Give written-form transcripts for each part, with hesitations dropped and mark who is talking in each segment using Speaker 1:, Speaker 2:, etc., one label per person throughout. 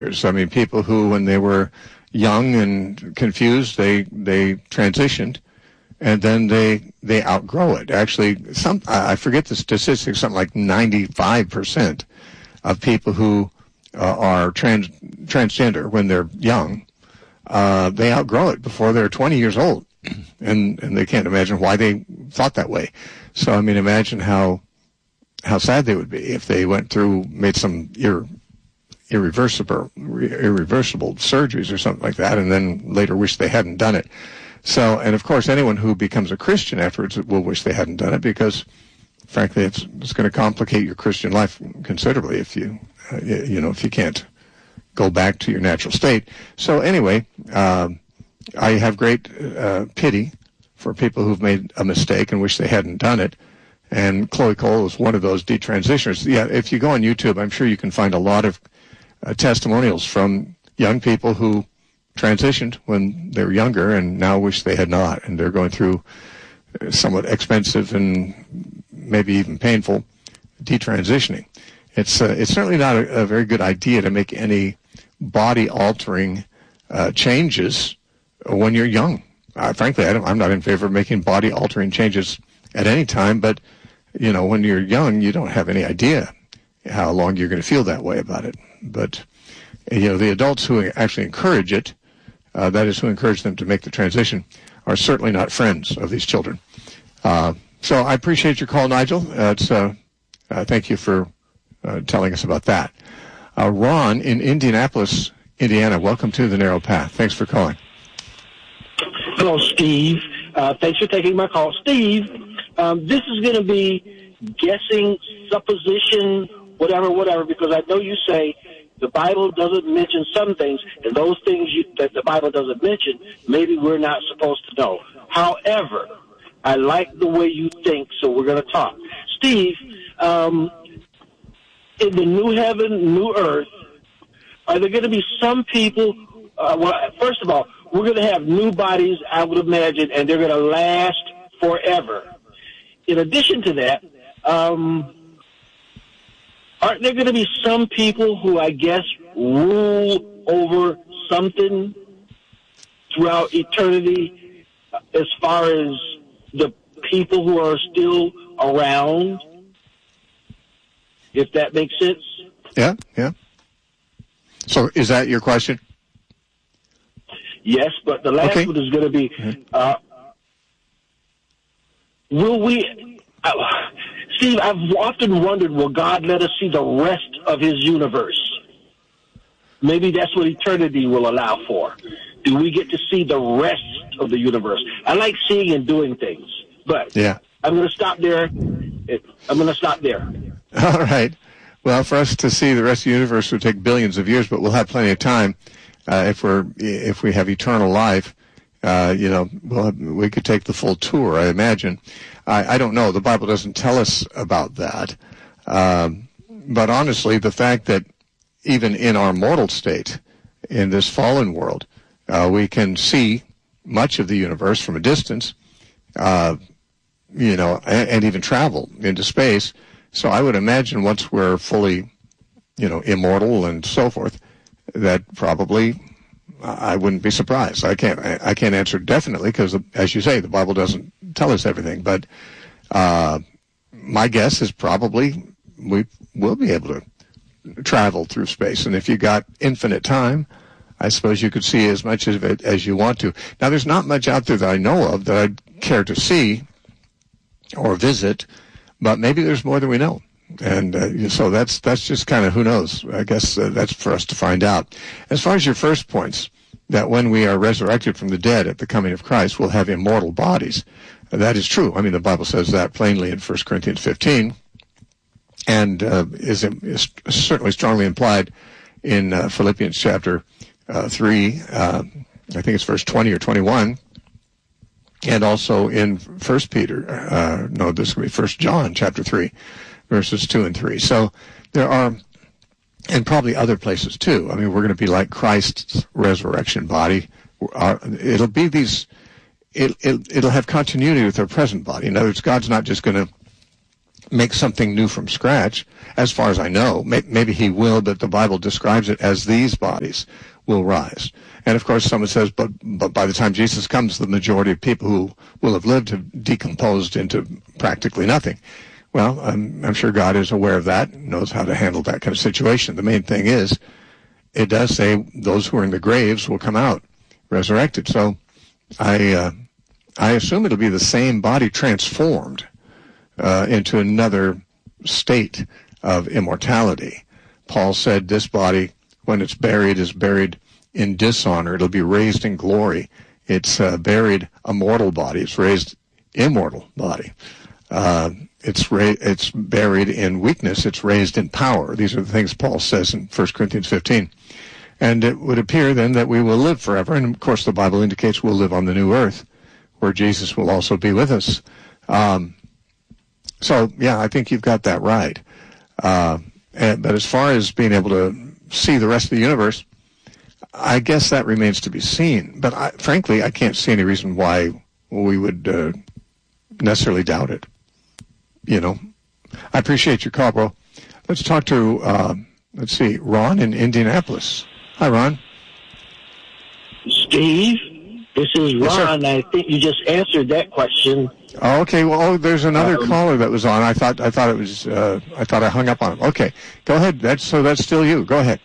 Speaker 1: I mean, people who, when they were young and confused, they transitioned, and then they outgrow it. Actually, I forget the statistics, something like 95% of people who are transgender when they're young, they outgrow it before they're 20 years old, and they can't imagine why they thought that way. So, I mean, imagine how sad they would be if they made some irreversible surgeries or something like that, and then later wish they hadn't done it. So, and of course, anyone who becomes a Christian afterwards will wish they hadn't done it, because, frankly, it's going to complicate your Christian life considerably if you can't go back to your natural state. So, anyway, I have great pity for people who've made a mistake and wish they hadn't done it. And Chloe Cole is one of those detransitioners. Yeah, if you go on YouTube, I'm sure you can find a lot of testimonials from young people who transitioned when they were younger and now wish they had not, and they're going through somewhat expensive and maybe even painful detransitioning. It's certainly not a very good idea to make any body-altering changes when you're young. Frankly, I'm not in favor of making body-altering changes at any time, but when you're young, you don't have any idea how long you're going to feel that way about it. But, the adults who actually encourage it, that is, who encourage them to make the transition, are certainly not friends of these children. So I appreciate your call, Nigel. Thank you for telling us about that. Ron in Indianapolis, Indiana, welcome to The Narrow Path. Thanks for calling.
Speaker 2: Hello, Steve. Thanks for taking my call. Steve, this is going to be guessing, supposition, whatever, because I know you say the Bible doesn't mention some things, and those things that the Bible doesn't mention, maybe we're not supposed to know. However, I like the way you think, so we're going to talk. Steve, in the new heaven, new earth, are there going to be some people, first of all, we're going to have new bodies, I would imagine, and they're going to last forever. In addition to that, aren't there going to be some people who, I guess, rule over something throughout eternity as far as the people who are still around? If that makes sense?
Speaker 1: Yeah. So is that your question?
Speaker 2: Yes, but the last one is going to be, will we... Steve, I've often wondered, will God let us see the rest of his universe? Maybe that's what eternity will allow for. Do we get to see the rest of the universe? I like seeing and doing things, but I'm going to stop there.
Speaker 1: All right. Well, for us to see the rest of the universe would take billions of years, but we'll have plenty of time if we have eternal life. We could take the full tour, I imagine. I don't know. The Bible doesn't tell us about that. But honestly, the fact that even in our mortal state, in this fallen world, we can see much of the universe from a distance, and even travel into space. So I would imagine once we're fully, immortal and so forth, that probably I wouldn't be surprised. I can't answer definitely because, as you say, the Bible doesn't tell us everything. But my guess is probably we will be able to travel through space. And if you got infinite time, I suppose you could see as much of it as you want to. Now, there's not much out there that I know of that I'd care to see or visit, but maybe there's more than we know. And so that's just kind of, who knows? I guess that's for us to find out. As far as your first points, that when we are resurrected from the dead at the coming of Christ, we'll have immortal bodies. That is true. I mean, the Bible says that plainly in 1 Corinthians 15, and is certainly strongly implied in Philippians chapter 3, I think it's verse 20 or 21, and also in 1 John chapter 3, verses 2 and 3. So there are, and probably other places too. I mean, we're going to be like Christ's resurrection body. It'll be it'll have continuity with our present body. In other words, God's not just going to make something new from scratch, as far as I know. Maybe he will, but the Bible describes it as these bodies will rise. And of course, someone says, but by the time Jesus comes, the majority of people who will have lived have decomposed into practically nothing. Well, I'm sure God is aware of that, knows how to handle that kind of situation. The main thing is, it does say those who are in the graves will come out resurrected. So I assume it'll be the same body transformed into another state of immortality. Paul said this body, when it's buried, is buried in dishonor. It'll be raised in glory. It's buried a mortal body. It's raised immortal body. It's buried in weakness. It's raised in power. These are the things Paul says in 1 Corinthians 15. And it would appear then that we will live forever. And of course the Bible indicates we'll live on the new earth, where Jesus will also be with us. So, yeah, I think you've got that right. But as far as being able to see the rest of the universe, I guess that remains to be seen. But frankly, I can't see any reason why we would necessarily doubt it. You know, I appreciate your call, bro. Let's talk to, Ron in Indianapolis. Hi, Ron.
Speaker 2: Steve, this is Ron. Yes, I think you just answered that question.
Speaker 1: Oh, okay. Well, there's another caller that was on. I thought it was. I thought I hung up on him. Okay, go ahead. That's still you. Go ahead.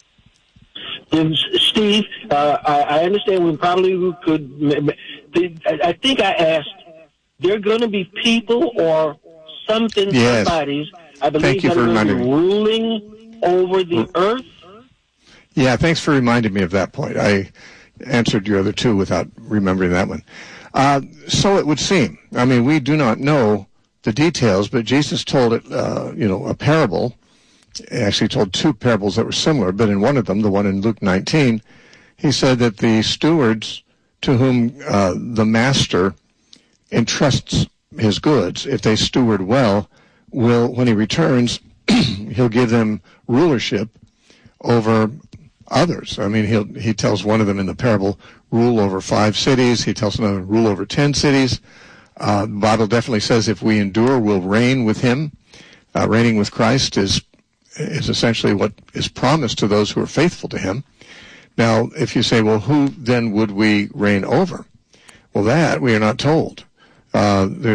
Speaker 2: Steve, I understand we probably could. I think I asked. There are going to be people or something,
Speaker 1: yes.
Speaker 2: somebody's, I believe,
Speaker 1: Thank you
Speaker 2: that
Speaker 1: for
Speaker 2: are
Speaker 1: reminding me.
Speaker 2: Ruling over the earth.
Speaker 1: Yeah, thanks for reminding me of that point. I answered your other two without remembering that one. So it would seem. I mean, we do not know the details, but Jesus told it, a parable. He actually told two parables that were similar, but in one of them, the one in Luke 19, he said that the stewards to whom the master entrusts his goods, if they steward well, when he returns, he'll give them rulership over others. I mean, he tells one of them in the parable, rule over 5 cities. He tells another, rule over 10 cities. The Bible definitely says if we endure, we'll reign with him. Reigning with Christ is essentially what is promised to those who are faithful to him. Now, if you say, well, who then would we reign over? Well, that we are not told. We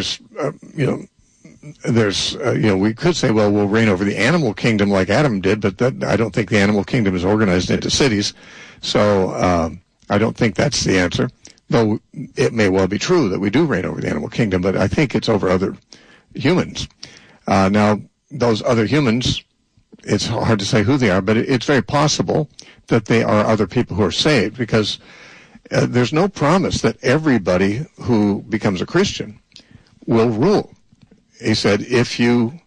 Speaker 1: could say, well, we'll reign over the animal kingdom like Adam did, but I don't think the animal kingdom is organized into cities. So I don't think that's the answer, though it may well be true that we do reign over the animal kingdom, but I think it's over other humans. Now, those other humans, it's hard to say who they are, but it's very possible that they are other people who are saved, because there's no promise that everybody who becomes a Christian will rule. He said, if we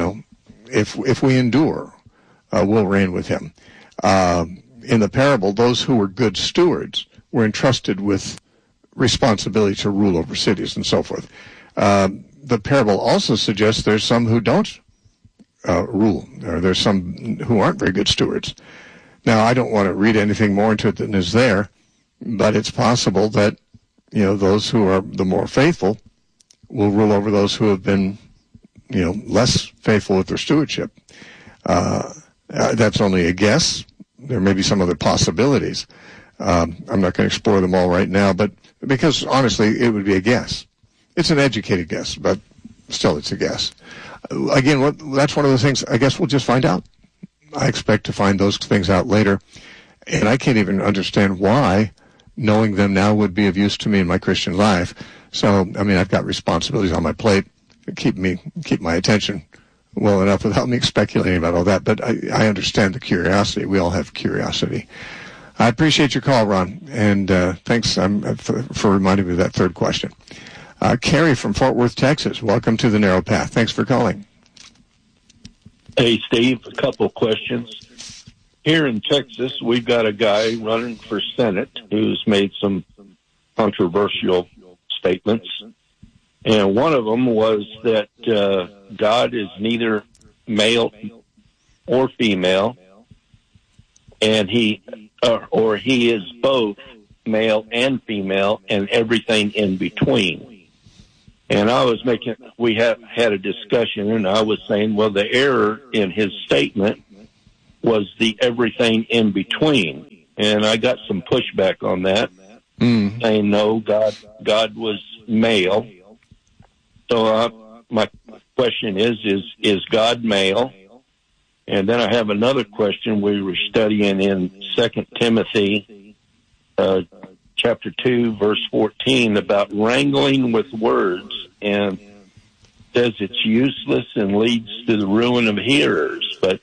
Speaker 1: endure, we'll reign with him. In the parable, those who were good stewards were entrusted with responsibility to rule over cities and so forth. The parable also suggests there's some who don't rule, or there's some who aren't very good stewards. Now, I don't want to read anything more into it than is there, but it's possible that, those who are the more faithful will rule over those who have been, less faithful with their stewardship. That's only a guess. There may be some other possibilities. I'm not going to explore them all right now, but because honestly, it would be a guess. It's an educated guess, but still it's a guess. Again, that's one of the things I guess we'll just find out. I expect to find those things out later, and I can't even understand why knowing them now would be of use to me in my Christian life. So, I mean, I've got responsibilities on my plate that keep my attention well enough without me speculating about all that. But I understand the curiosity. We all have curiosity. I appreciate your call, Ron, and thanks for reminding me of that third question. Carrie from Fort Worth, Texas, welcome to the Narrow Path. Thanks for calling.
Speaker 3: Hey, Steve, a couple of questions. Here in Texas, we've got a guy running for Senate who's made some controversial statements. And one of them was that God is neither male or female, and he is both male and female and everything in between. And we had a discussion, and I was saying, well, the error in his statement was the everything in between. And I got some pushback on that, saying, no, God was male. So my question is God male? And then I have another question. We were studying in 2 Timothy chapter 2, verse 14, about wrangling with words, and says it's useless and leads to the ruin of hearers. But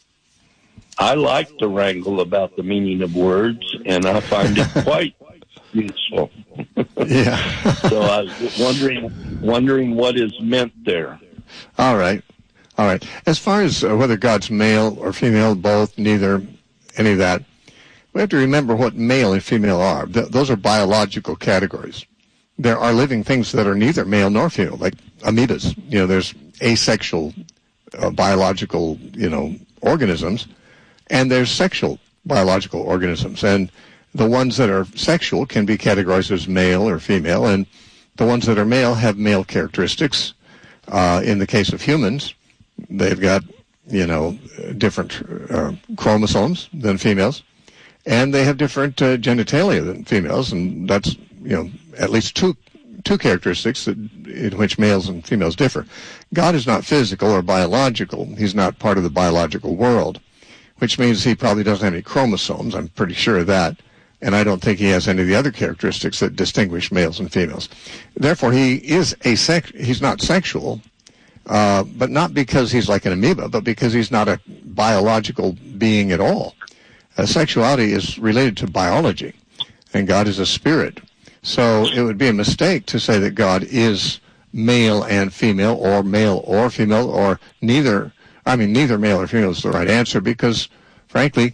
Speaker 3: I like to wrangle about the meaning of words, and I find it quite useful.
Speaker 1: Yeah.
Speaker 3: So I was wondering what is meant there.
Speaker 1: All right. As far as whether God's male or female, both, neither, any of that, we have to remember what male and female are. Those are biological categories. There are living things that are neither male nor female, like amoebas. There's asexual biological, organisms, and there's sexual biological organisms. And the ones that are sexual can be categorized as male or female, and the ones that are male have male characteristics. In the case of humans, they've got, different chromosomes than females, and they have different genitalia than females, and that's, at least two characteristics in which males and females differ. God is not physical or biological. He's not part of the biological world, which means he probably doesn't have any chromosomes. I'm pretty sure of that. And I don't think he has any of the other characteristics that distinguish males and females. Therefore, he's not sexual, but not because he's like an amoeba, but because he's not a biological being at all. Sexuality is related to biology, and God is a spirit. So it would be a mistake to say that God is male and female, or male or female, or neither. I mean, neither male or female is the right answer, because, frankly,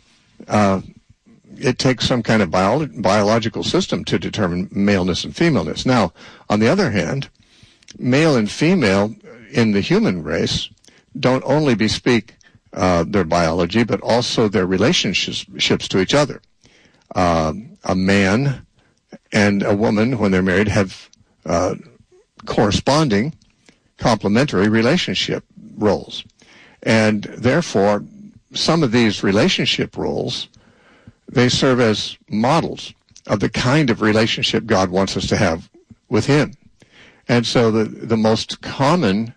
Speaker 1: it takes some kind of biological system to determine maleness and femaleness. Now, on the other hand, male and female in the human race don't only bespeak their biology, but also their relationships to each other. A man and a woman, when they're married, have corresponding complementary relationship roles. And therefore, some of these relationship roles, they serve as models of the kind of relationship God wants us to have with him. And so the most common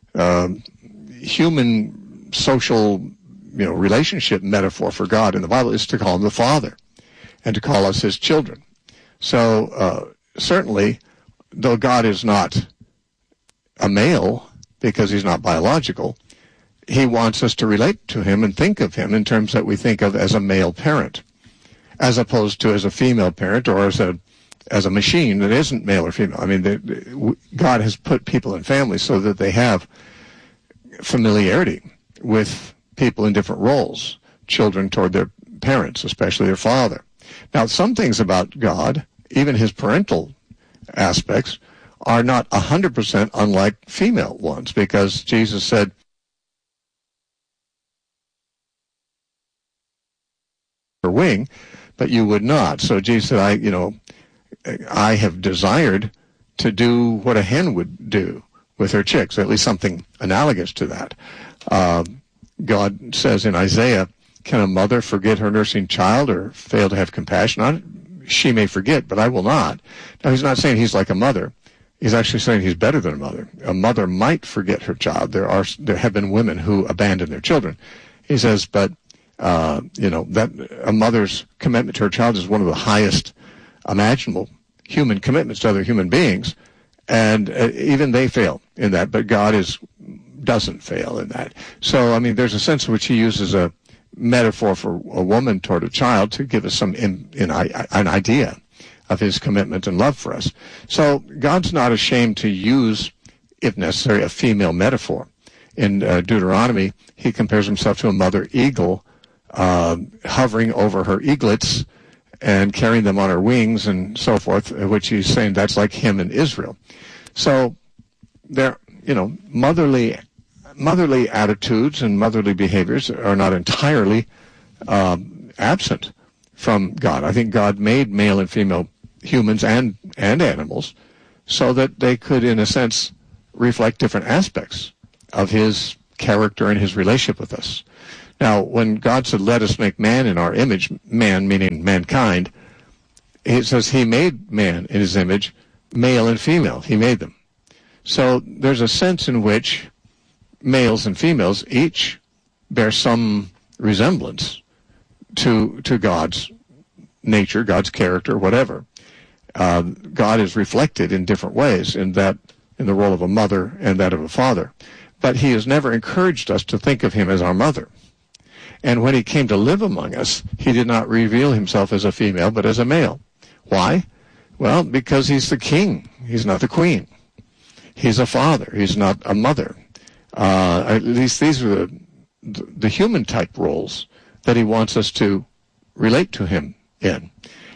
Speaker 1: human social relationship metaphor for God in the Bible is to call him the Father and to call us his children. So certainly, though God is not a male because he's not biological, he wants us to relate to him and think of him in terms that we think of as a male parent, as opposed to as a female parent or as a machine that isn't male or female. I mean, God has put people in families so that they have familiarity with people in different roles, children toward their parents, especially their father. Now, some things about God, even his parental aspects, are not 100% unlike female ones, because Jesus said, her wing, but you would not. So Jesus said, I have desired to do what a hen would do with her chicks, at least something analogous to that. God says in Isaiah, can a mother forget her nursing child or fail to have compassion on it? She may forget, but I will not. Now, he's not saying he's like a mother. He's actually saying he's better than a mother. A mother might forget her child. There have been women who abandon their children. He says, but that a mother's commitment to her child is one of the highest imaginable human commitments to other human beings, and even they fail in that, but God doesn't fail in that. So, I mean, there's a sense in which he uses a metaphor for a woman toward a child to give us an idea of his commitment and love for us. So God's not ashamed to use, if necessary, a female metaphor. In Deuteronomy, he compares himself to a mother eagle hovering over her eaglets and carrying them on her wings and so forth, which he's saying that's like him in Israel. So there, motherly attitudes and motherly behaviors are not entirely absent from God. I think God made male and female humans and animals so that they could, in a sense, reflect different aspects of his character and his relationship with us. Now, when God said, let us make man in our image, man meaning mankind, it says he made man in his image, male and female. He made them. So there's a sense in which males and females each bear some resemblance to God's nature, God's character, whatever. God is reflected in different ways in the role of a mother and that of a father. But he has never encouraged us to think of him as our mother. And when he came to live among us, he did not reveal himself as a female, but as a male. Why? Well, because he's the king. He's not the queen. He's a father. He's not a mother. At least these are the human type roles that he wants us to relate to him in.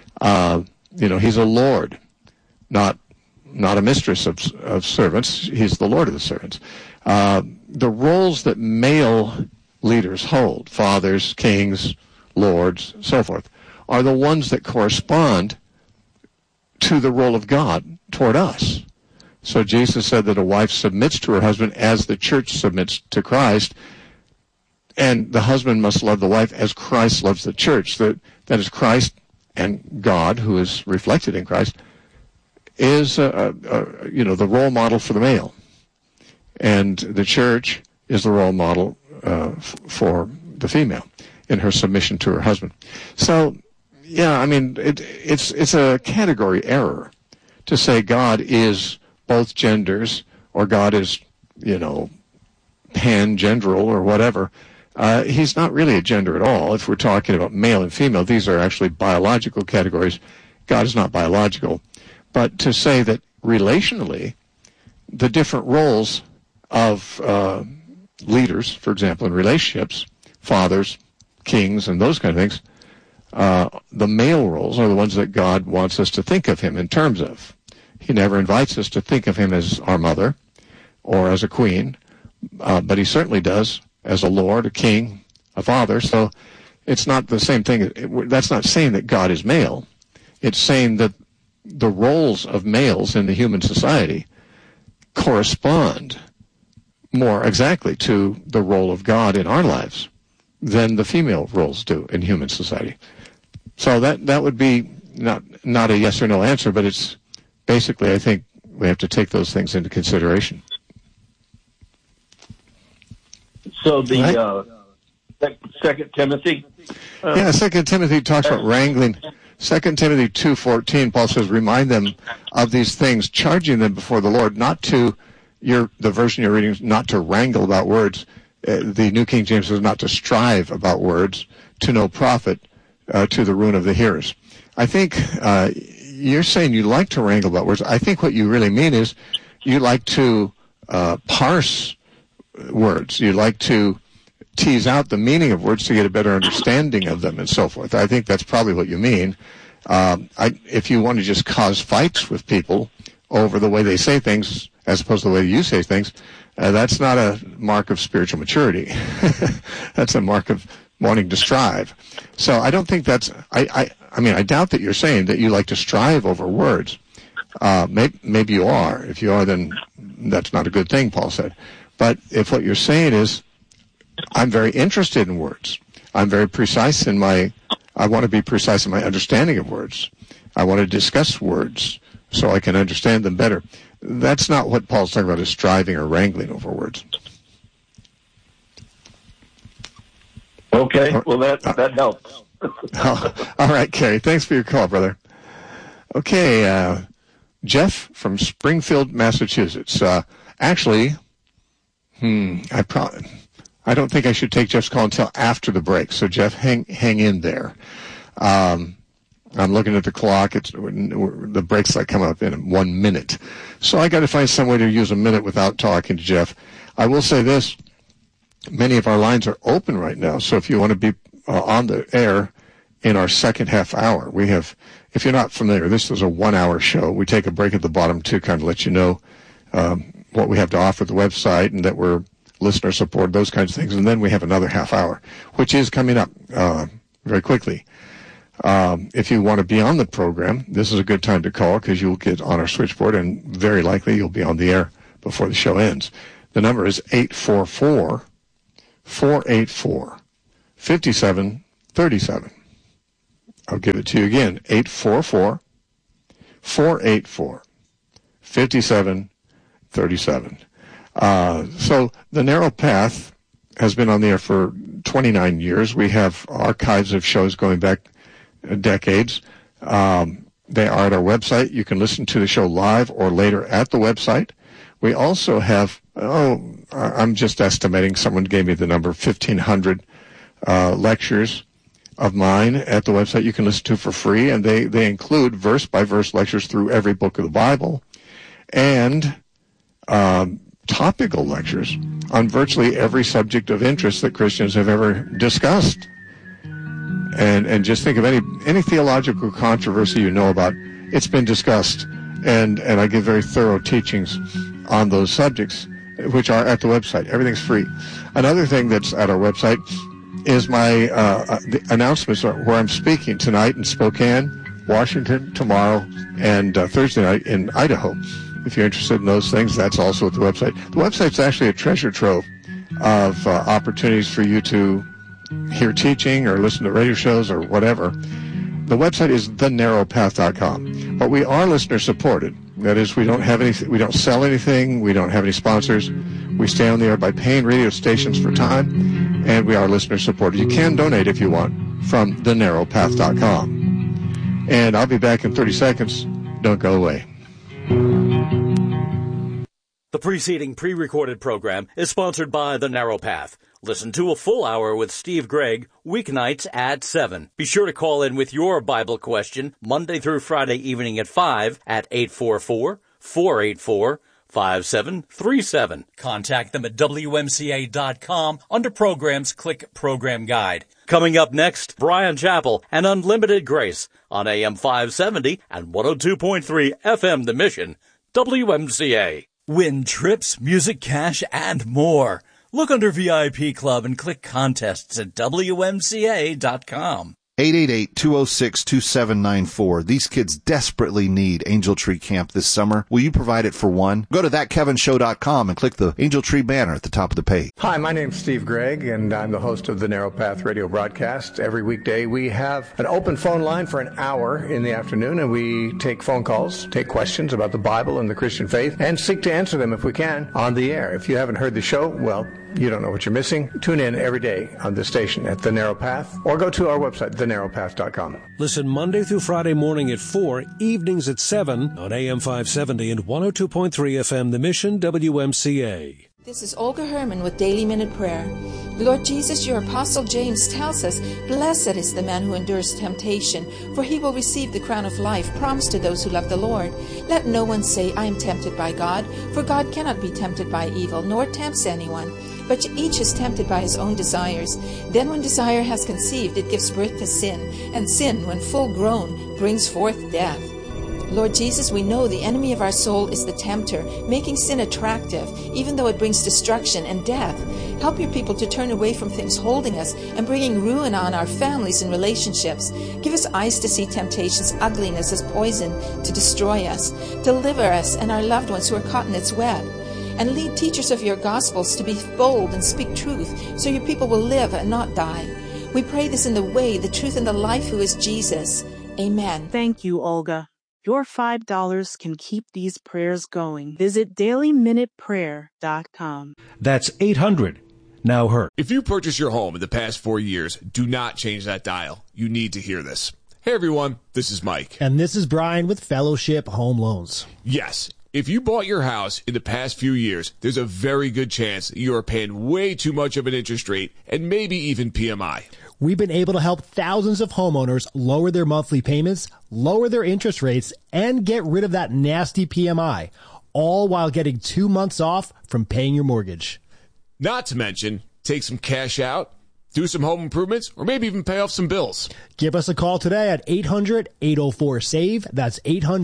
Speaker 1: He's a lord, not a mistress of servants. He's the lord of the servants. The roles that male leaders hold, fathers, kings, lords, so forth, are the ones that correspond to the role of God toward us. So Jesus said that a wife submits to her husband as the church submits to Christ, and the husband must love the wife as Christ loves the church. That is, Christ and God, who is reflected in Christ, is the role model for the male, and the church is the role model for the female in her submission to her husband. So, yeah, I mean, it's a category error to say God is both genders, or God is, pan-genderal or whatever. He's not really a gender at all. If we're talking about male and female, these are actually biological categories. God is not biological. But to say that relationally, the different roles of leaders, for example, in relationships, fathers, kings, and those kind of things, the male roles are the ones that God wants us to think of him in terms of. He never invites us to think of him as our mother or as a queen, but he certainly does as a lord, a king, a father. So it's not the same thing. That's not saying that God is male. It's saying that the roles of males in the human society correspond more exactly to the role of God in our lives than the female roles do in human society. So that would be not a yes or no answer, but it's basically, I think we have to take those things into consideration.
Speaker 3: So the Second Timothy?
Speaker 1: Yeah, 2 Timothy talks about wrangling. 2 Timothy 2:14, Paul says, remind them of these things, charging them before the Lord, not to, the version you're reading, not to wrangle about words. The New King James says not to strive about words, to no profit, to the ruin of the hearers. I think you're saying you like to wrangle about words. I think what you really mean is you like to parse words. You like to tease out the meaning of words to get a better understanding of them and so forth. I think that's probably what you mean. If you want to just cause fights with people over the way they say things as opposed to the way you say things, that's not a mark of spiritual maturity. That's a mark of wanting to strive. So I don't think that's, I doubt that you're saying that you like to strive over words. Maybe you are. If you are, then that's not a good thing, Paul said. But if what you're saying is, I'm very interested in words. I'm very precise I want to be precise in my understanding of words. I want to discuss words so I can understand them better. That's not what Paul's talking about, is striving or wrangling over words.
Speaker 3: Okay, well that helps.
Speaker 1: All right, Kerry. Thanks for your call, brother. Okay, Jeff from Springfield, Massachusetts. Actually, I don't think I should take Jeff's call until after the break. So, Jeff, hang in there. I'm looking at the clock. The break's like coming up in 1 minute. So I got to find some way to use a minute without talking to Jeff. I will say this. Many of our lines are open right now. So if you want to be on the air in our second half hour, we have, if you're not familiar, this is a 1-hour show. We take a break at the bottom to kind of let you know what we have to offer the website and that we're listener support, those kinds of things. And then we have another half hour, which is coming up very quickly. If you want to be on the program, this is a good time to call because you'll get on our switchboard and very likely you'll be on the air before the show ends. The number is 844-484-5737. I'll give it to you again, 844-484-5737. So the Narrow Path has been on the air for 29 years. We have archives of shows going back decades. They are at our website. You can listen to the show live or later at the website. We also have, I'm just estimating, someone gave me the number, 1,500 lectures of mine at the website you can listen to for free, and they include verse-by-verse lectures through every book of the Bible and topical lectures on virtually every subject of interest that Christians have ever discussed. And just think of any theological controversy you know about, it's been discussed. And I give very thorough teachings on those subjects, which are at the website. Everything's free. Another thing that's at our website is my the announcements where I'm speaking tonight in Spokane, Washington, tomorrow, and Thursday night in Idaho. If you're interested in those things, that's also at the website. The website's actually a treasure trove of opportunities for you to hear teaching or listen to radio shows or whatever. The website is thenarrowpath.com. But we are listener supported. That is, we don't sell anything, we don't have any sponsors. We stay on the air by paying radio stations for time, and we are listener supported. You can donate if you want from thenarrowpath.com. And I'll be back in 30 seconds. Don't go away.
Speaker 4: The preceding pre-recorded program is sponsored by The Narrow Path. Listen to a full hour with Steve Gregg, weeknights at 7. Be sure to call in with your Bible question Monday through Friday evening at 5 at 844-484-5737. Contact them at WMCA.com. Under Programs, click Program Guide. Coming up next, Brian Chappell and Unlimited Grace on AM 570 and 102.3 FM The Mission, WMCA. Win trips, music, cash, and more. Look under VIP Club and click Contests at WMCA.com.
Speaker 5: 888-206-2794. These kids desperately need Angel Tree Camp this summer. Will you provide it for one? Go to thatkevinshow.com and click the Angel Tree banner at the top of the page.
Speaker 1: Hi, my name's Steve Gregg, and I'm the host of the Narrow Path radio broadcast. Every weekday we have an open phone line for an hour in the afternoon, and we take phone calls, take questions about the Bible and the Christian faith, and seek to answer them if we can on the air. If you haven't heard the show, well, you don't know what you're missing. Tune in every day on this station at The Narrow Path, or go to our website, thenarrowpath.com.
Speaker 6: Listen Monday through Friday morning at 4, evenings at 7 on AM 570 and 102.3 FM The Mission, WMCA.
Speaker 7: This is Olga Herman with Daily Minute Prayer. Lord Jesus, your Apostle James tells us, "Blessed is the man who endures temptation, for he will receive the crown of life promised to those who love the Lord. Let no one say, I am tempted by God, for God cannot be tempted by evil, nor tempts anyone. But each is tempted by his own desires. Then when desire has conceived, it gives birth to sin, and sin, when full grown, brings forth death." Lord Jesus, we know the enemy of our soul is the tempter, making sin attractive, even though it brings destruction and death. Help your people to turn away from things holding us and bringing ruin on our families and relationships. Give us eyes to see temptation's ugliness as poison to destroy us. Deliver us and our loved ones who are caught in its web. And lead teachers of your gospels to be bold and speak truth, so your people will live and not die. We pray this in the way, the truth, and the life who is Jesus. Amen.
Speaker 8: Thank you, Olga. Your $5 can keep these prayers going. Visit dailyminuteprayer.com.
Speaker 6: That's 800. Now heard.
Speaker 9: If you purchased your home in the past 4 years, do not change that dial. You need to hear this. Hey everyone, this is Mike.
Speaker 10: And this is Brian with Fellowship Home Loans.
Speaker 9: Yes. If you bought your house in the past few years, there's a very good chance that you are paying way too much of an interest rate and maybe even PMI.
Speaker 10: We've been able to help thousands of homeowners lower their monthly payments, lower their interest rates, and get rid of that nasty PMI, all while getting 2 months off from paying your mortgage.
Speaker 9: Not to mention, take some cash out, do some home improvements, or maybe even pay off some bills.
Speaker 10: Give us a call today at 800-804-SAVE. That's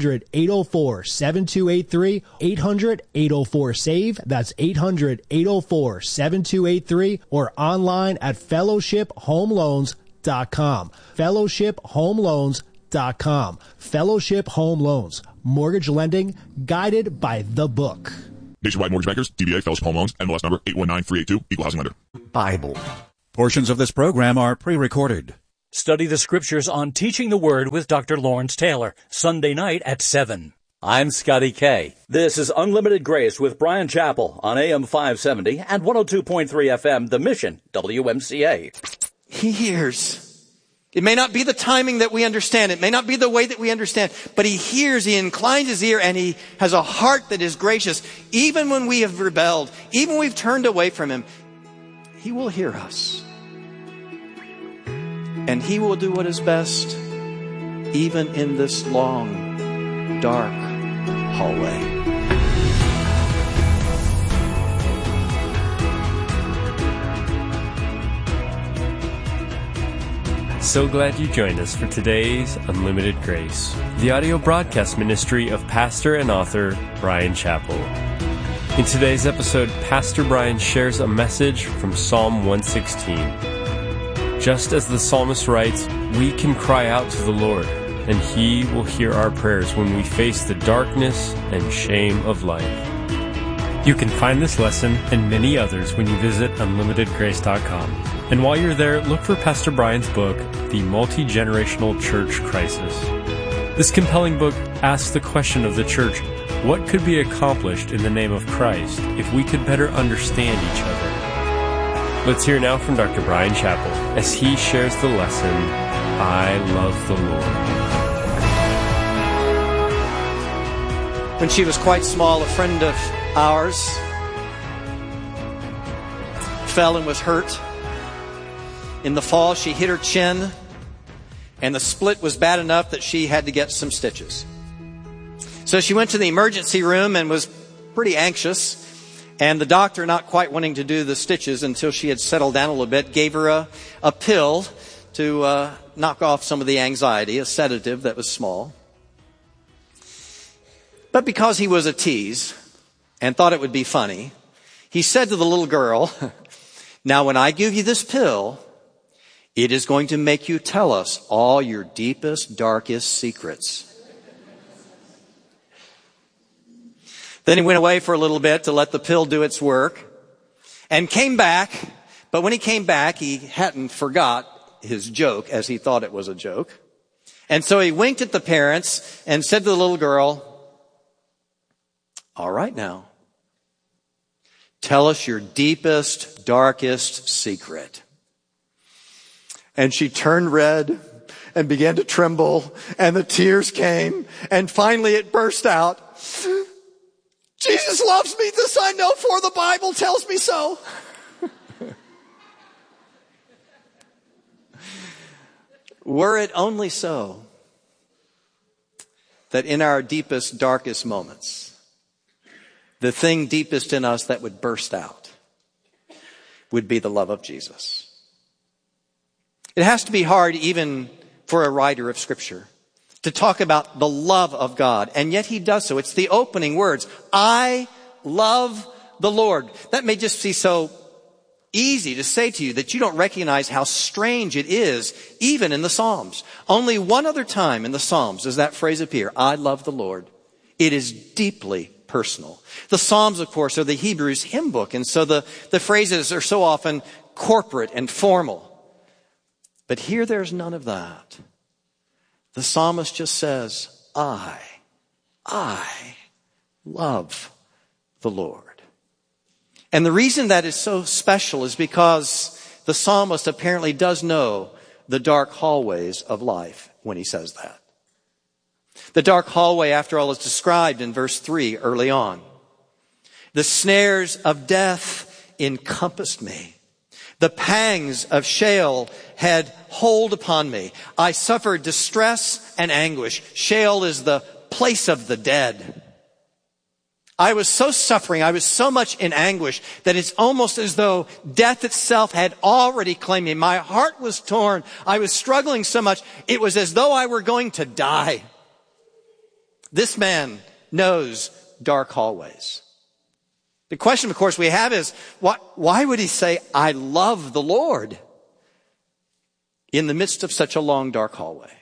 Speaker 10: 800-804-7283. 800-804-SAVE. That's 800-804-7283. Or online at fellowshiphomeloans.com. fellowshiphomeloans.com. fellowshiphomeloans.com. Fellowship Home Loans. Mortgage lending guided by the book.
Speaker 11: Nationwide Mortgage Bankers, DBA Fellowship Home Loans, NMLS number 819382, Equal Housing Lender.
Speaker 12: Bible. Portions of this program are pre-recorded.
Speaker 4: Study the Scriptures on Teaching the Word with Dr. Lawrence Taylor, Sunday night at 7. I'm Scotty K. This is Unlimited Grace with Brian Chappell on AM 570 and 102.3 FM, The Mission, WMCA.
Speaker 13: He hears. It may not be the timing that we understand. It may not be the way that we understand. But he hears, he inclines his ear, and he has a heart that is gracious. Even when we have rebelled, even when we've turned away from him, he will hear us. And he will do what is best, even in this long, dark hallway.
Speaker 14: So glad you joined us for today's Unlimited Grace, the audio broadcast ministry of pastor and author Brian Chappell. In today's episode, Pastor Brian shares a message from Psalm 116. Just as the psalmist writes, we can cry out to the Lord, and He will hear our prayers when we face the darkness and shame of life. You can find this lesson and many others when you visit UnlimitedGrace.com. And while you're there, look for Pastor Brian's book, The Multi-Generational Church Crisis. This compelling book asks the question of the church, what could be accomplished in the name of Christ if we could better understand each other? Let's hear now from Dr. Brian Chappell as he shares the lesson, I Love the Lord.
Speaker 13: When she was quite small, a friend of ours fell and was hurt. In the fall, she hit her chin, and the split was bad enough that she had to get some stitches. So she went to the emergency room and was pretty anxious. And the doctor, not quite wanting to do the stitches until she had settled down a little bit, gave her a pill to knock off some of the anxiety, a sedative that was small. But because he was a tease and thought it would be funny, he said to the little girl, now when I give you this pill, it is going to make you tell us all your deepest, darkest secrets. Then he went away for a little bit to let the pill do its work and came back. But when he came back, he hadn't forgot his joke as he thought it was a joke. And so he winked at the parents and said to the little girl, all right now, tell us your deepest, darkest secret. And she turned red and began to tremble, and the tears came, and finally it burst out. Jesus loves me, this I know, for the Bible tells me so. Were it only so that in our deepest, darkest moments, the thing deepest in us that would burst out would be the love of Jesus. It has to be hard even for a writer of Scripture to talk about the love of God, and yet he does so. It's the opening words, I love the Lord. That may just be so easy to say to you that you don't recognize how strange it is, even in the Psalms. Only one other time in the Psalms does that phrase appear, I love the Lord. It is deeply personal. The Psalms, of course, are the Hebrews hymn book, and so the phrases are so often corporate and formal. But here there's none of that. The psalmist just says, I love the Lord. And the reason that is so special is because the psalmist apparently does know the dark hallways of life when he says that. The dark hallway, after all, is described in verse 3 early on. The snares of death encompassed me. The pangs of Sheol had hold upon me. I suffered distress and anguish. Sheol is the place of the dead. I was so suffering, I was so much in anguish that it's almost as though death itself had already claimed me. My heart was torn. I was struggling so much. It was as though I were going to die. This man knows dark hallways. The question, of course, we have is, why would he say, I love the Lord? in the midst of such a long, dark hallway?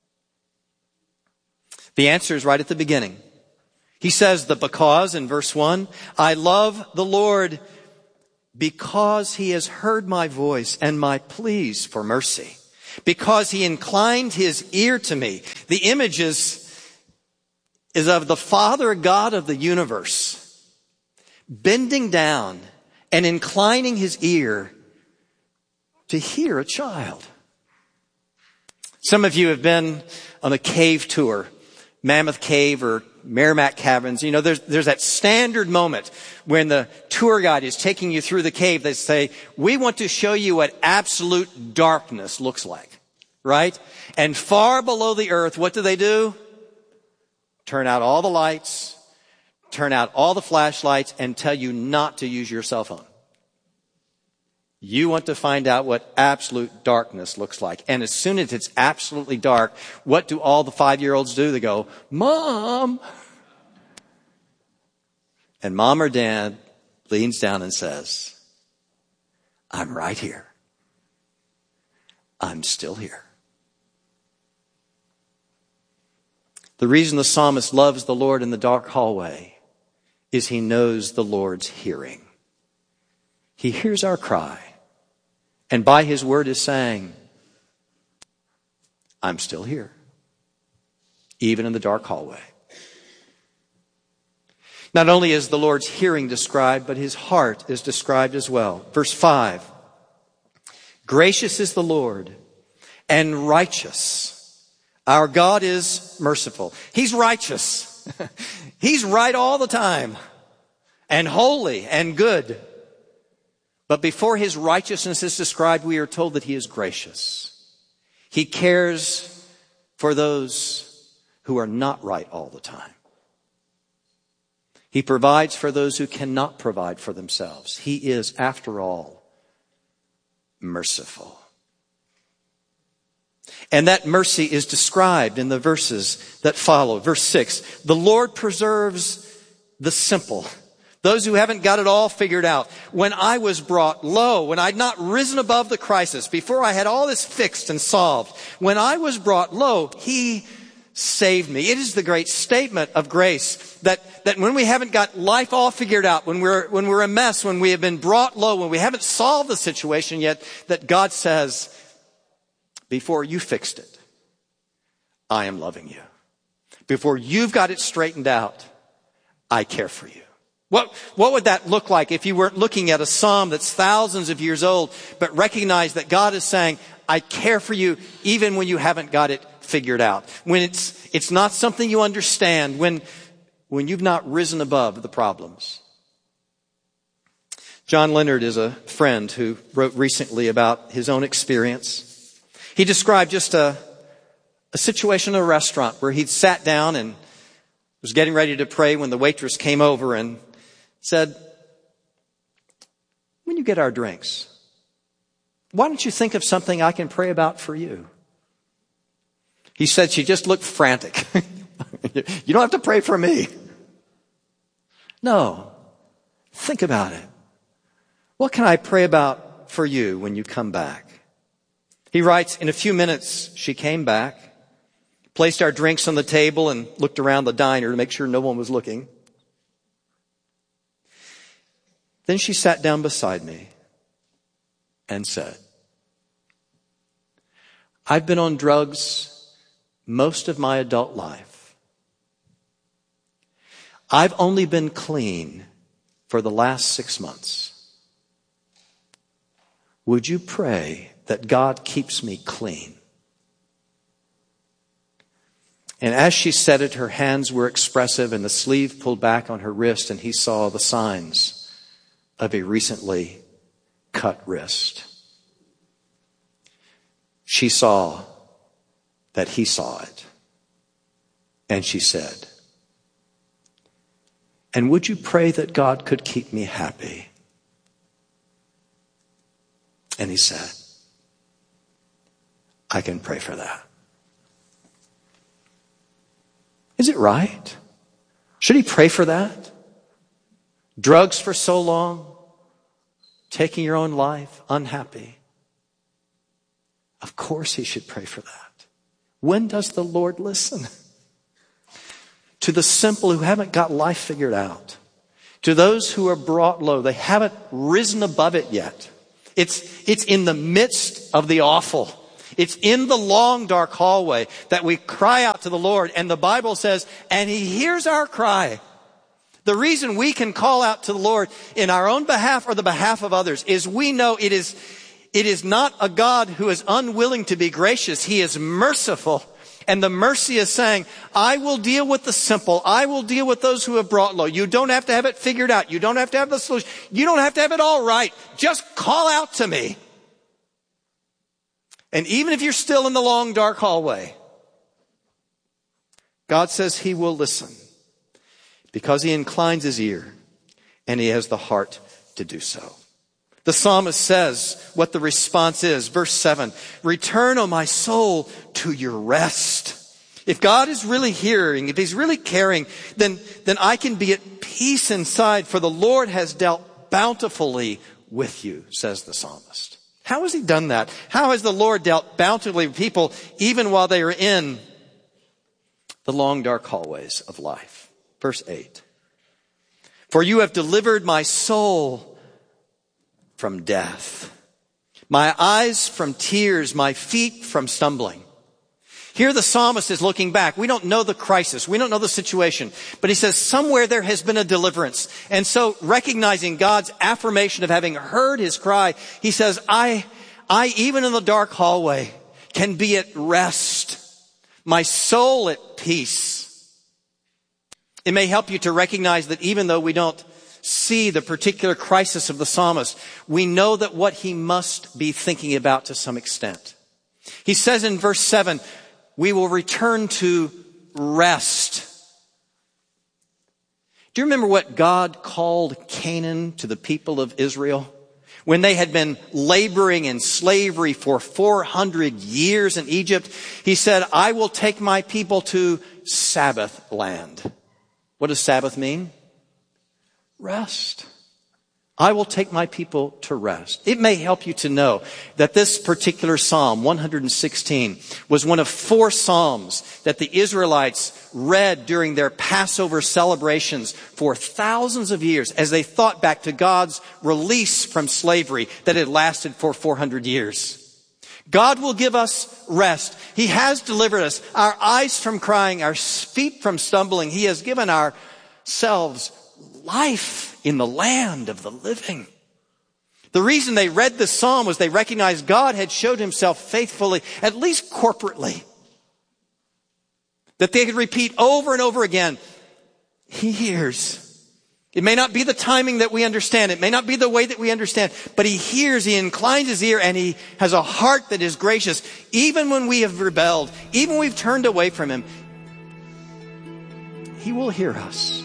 Speaker 13: The answer is right at the beginning. He says the because in verse 1, I love the Lord because he has heard my voice and my pleas for mercy. Because he inclined his ear to me. The image is of the Father God of the universe bending down and inclining his ear to hear a child. Some of you have been on a cave tour, Mammoth Cave or Merrimack Caverns. You know, there's that standard moment when the tour guide is taking you through the cave. They say, we want to show you what absolute darkness looks like, right? And far below the earth, what do? Turn out all the lights, turn out all the flashlights, and tell you not to use your cell phone. You want to find out what absolute darkness looks like. And as soon as it's absolutely dark, what do all the 5-year-olds do? They go, Mom! And Mom or Dad leans down and says, I'm right here. I'm still here. The reason the psalmist loves the Lord in the dark hallway is he knows the Lord's hearing. He hears our cry. And by his word is saying, I'm still here, even in the dark hallway. Not only is the Lord's hearing described, but his heart is described as well. Verse 5, gracious is the Lord and righteous. Our God is merciful. He's righteous. He's right all the time and holy and good. But before his righteousness is described, we are told that he is gracious. He cares for those who are not right all the time. He provides for those who cannot provide for themselves. He is, after all, merciful. And that mercy is described in the verses that follow. Verse 6, the Lord preserves the simple. Those who haven't got it all figured out. When I was brought low, when I'd not risen above the crisis, before I had all this fixed and solved, when I was brought low, he saved me. It is the great statement of grace that when we haven't got life all figured out, when we're a mess, when we have been brought low, when we haven't solved the situation yet, that God says, before you fixed it, I am loving you. Before you've got it straightened out, I care for you. What would that look like if you weren't looking at a psalm that's thousands of years old, but recognize that God is saying, I care for you even when you haven't got it figured out. When it's not something you understand, when you've not risen above the problems. John Leonard is a friend who wrote recently about his own experience. He described just a situation in a restaurant where he'd sat down and was getting ready to pray when the waitress came over and said, when you get our drinks, why don't you think of something I can pray about for you? He said she just looked frantic. You don't have to pray for me. No. Think about it. What can I pray about for you when you come back? He writes, in a few minutes, she came back, placed our drinks on the table and looked around the diner to make sure no one was looking. Then she sat down beside me and said, I've been on drugs most of my adult life. I've only been clean for the last 6 months. Would you pray that God keeps me clean? And as she said it, her hands were expressive and the sleeve pulled back on her wrist, and he saw the signs of a recently cut wrist. She saw that he saw it. And she said, and would you pray that God could keep me happy? And he said, I can pray for that. Is it right? Should he pray for that? Drugs for so long, taking your own life, unhappy. Of course he should pray for that. When does the Lord listen? To the simple who haven't got life figured out. To those who are brought low. They haven't risen above it yet. It's in the midst of the awful. It's in the long, dark hallway that we cry out to the Lord. And the Bible says, and he hears our cry. The reason we can call out to the Lord in our own behalf or the behalf of others is we know it is not a God who is unwilling to be gracious. He is merciful. And the mercy is saying, I will deal with the simple. I will deal with those who have brought low. You don't have to have it figured out. You don't have to have the solution. You don't have to have it all right. Just call out to me. And even if you're still in the long, dark hallway, God says he will listen because he inclines his ear and he has the heart to do so. The psalmist says what the response is. Verse 7, return, O my soul, to your rest. If God is really hearing, if he's really caring, then I can be at peace inside, for the Lord has dealt bountifully with you, says the psalmist. How has he done that? How has the Lord dealt bountifully with people even while they are in the long, dark hallways of life? Verse 8, for you have delivered my soul from death, my eyes from tears, my feet from stumbling. Here the psalmist is looking back. We don't know the crisis. We don't know the situation. But he says somewhere there has been a deliverance. And so recognizing God's affirmation of having heard his cry, he says, I even in the dark hallway can be at rest. My soul at peace. It may help you to recognize that even though we don't see the particular crisis of the psalmist, we know that what he must be thinking about to some extent. He says in verse 7, we will return to rest. Do you remember what God called Canaan to the people of Israel? When they had been laboring in slavery for 400 years in Egypt, he said, I will take my people to Sabbath land. What does Sabbath mean? Rest. I will take my people to rest. It may help you to know that this particular Psalm, 116, was one of 4 Psalms that the Israelites read during their Passover celebrations for thousands of years as they thought back to God's release from slavery that had lasted for 400 years. God will give us rest. He has delivered us, our eyes from crying, our feet from stumbling. He has given ourselves life in the land of the living. The reason they read this psalm was they recognized God had showed himself faithfully, at least corporately. That they could repeat over and over again, he hears. It may not be the timing that we understand. It may not be the way that we understand. But he hears, he inclines his ear, and he has a heart that is gracious. Even when we have rebelled, even when we've turned away from him, he will hear us.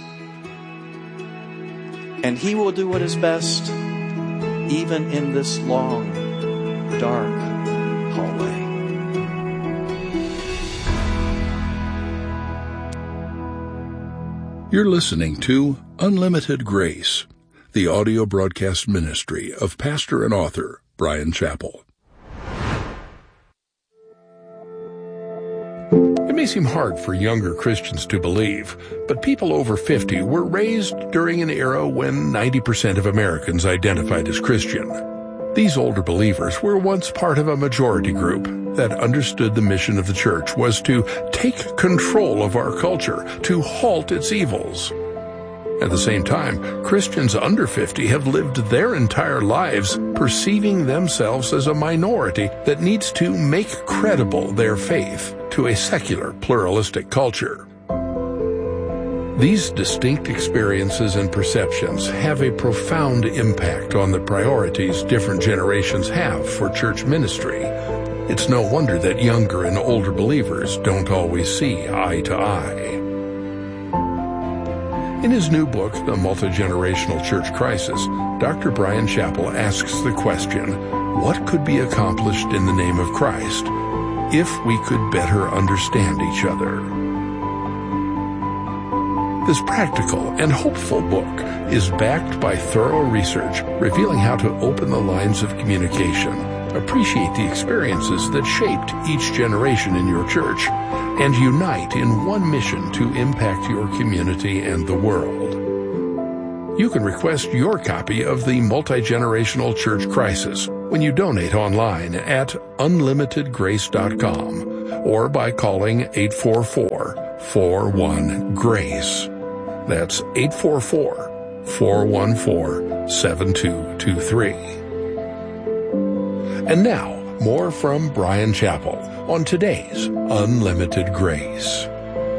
Speaker 13: And he will do what is best, even in this long, dark hallway.
Speaker 15: You're listening to Unlimited Grace, the audio broadcast ministry of pastor and author Bryan Chapell. It may seem hard for younger Christians to believe, but people over 50 were raised during an era when 90% of Americans identified as Christian. These older believers were once part of a majority group that understood the mission of the church was to take control of our culture, to halt its evils. At the same time, Christians under 50 have lived their entire lives perceiving themselves as a minority that needs to make credible their faith to a secular, pluralistic culture. These distinct experiences and perceptions have a profound impact on the priorities different generations have for church ministry. It's no wonder that younger and older believers don't always see eye to eye. In his new book, The Multi-Generational Church Crisis, Dr. Bryan Chapell asks the question, what could be accomplished in the name of Christ if we could better understand each other? This practical and hopeful book is backed by thorough research revealing how to open the lines of communication appreciate the experiences that shaped each generation in your church, and unite in one mission to impact your community and the world. You can request your copy of the Multi-Generational Church Crisis when you donate online at unlimitedgrace.com or by calling 844-41-GRACE. That's 844-414-7223. And now, more from Bryan Chapell on today's Unlimited Grace.